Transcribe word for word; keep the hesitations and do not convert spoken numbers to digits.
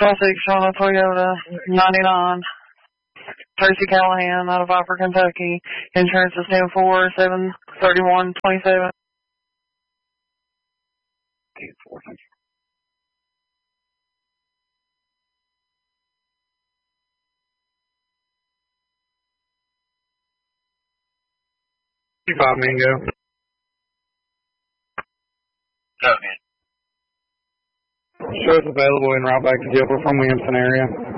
Traffic on a Toyota ninety-nine. Tracy Callahan out of Viper, Kentucky. Insurance is ten four seven thirty-one twenty-seven. Five Mingo. Go ahead. Shows available in route back to Gilbert from Williamson area.